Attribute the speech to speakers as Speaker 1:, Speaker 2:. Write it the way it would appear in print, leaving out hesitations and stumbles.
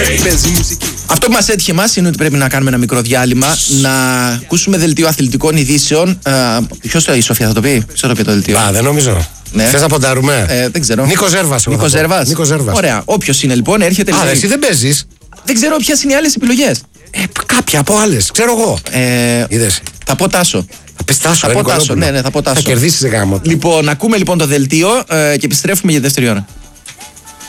Speaker 1: Παίζει μουσική.
Speaker 2: Αυτό που μας έτυχε εμάς είναι ότι πρέπει να κάνουμε ένα μικρό διάλειμμα, να ακούσουμε δελτίο αθλητικών ειδήσεων. Ποιος η Σοφία θα το πει? Ποιος θα το πει το δελτίο?
Speaker 3: Δεν νομίζω.
Speaker 2: Ναι.
Speaker 3: Θες να ποντάρουμε?
Speaker 2: Δεν ξέρω.
Speaker 3: Νίκο Ζέρβας.
Speaker 2: Νίκο Ζέρβας. Ωραία. Όποιος είναι λοιπόν έρχεται.
Speaker 3: Εσύ δεν παίζεις.
Speaker 2: Δεν ξέρω ποιες είναι οι άλλες επιλογές.
Speaker 3: Κάποια από άλλες. Ξέρω εγώ. Είδες.
Speaker 2: Θα πω Τάσο.
Speaker 3: Θα πεις Τάσο.
Speaker 2: Θα πω Τάσο. Ναι, θα πω Τάσο.
Speaker 3: Θα κερδίσεις γάμο.
Speaker 2: Λοιπόν, ακούμε λοιπόν το δελτίο και επιστρέφουμε για δεύτερη ώρα.